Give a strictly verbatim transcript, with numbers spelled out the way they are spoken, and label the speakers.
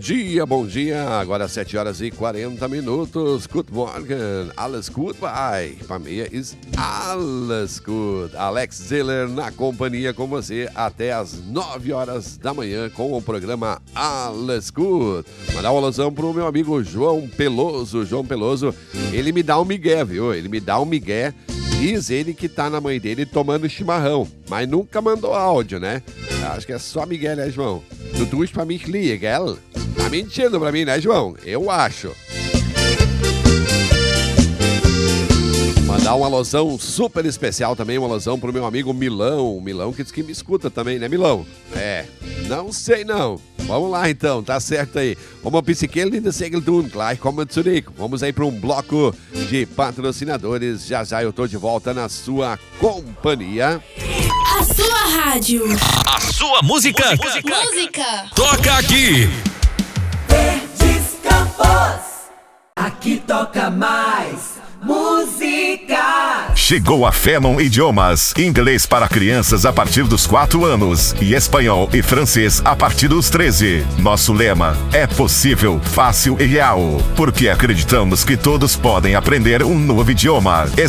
Speaker 1: dia, bom dia. Agora sete horas e quarenta minutos. Good morning. Alles gut bei. Bei mir ist alles gut. Alex Ziller na companhia com você até as nove horas da manhã com o programa Alles gut. Mandar um alusão pro meu amigo João Peloso. João Peloso, ele me dá um migué, viu? Ele me dá um migué. Diz ele que tá na mãe dele tomando chimarrão, mas nunca mandou áudio, né? Acho que é só Miguel, né, João? Tu tust pra mich liegen? Tá mentindo pra mim, né, João? Eu acho. Mandar uma alusão super especial também, uma alusão pro meu amigo Milão. Milão que diz que me escuta também, né, Milão? É, não sei não. Vamos lá então, tá certo aí. Uma psiquel in der Segeltun, gleich kommen wir zurück. Vamos aí para um bloco de patrocinadores. Já já eu tô de volta na sua companhia.
Speaker 2: A sua rádio.
Speaker 3: A sua música.
Speaker 2: Música. música.
Speaker 3: Toca aqui.
Speaker 4: Verdes Campos. Aqui toca mais música.
Speaker 5: Chegou a Phenom Idiomas, inglês para crianças a partir dos quatro anos e espanhol e francês a partir dos treze. Nosso lema é possível, fácil e real, porque acreditamos que todos podem aprender um novo idioma.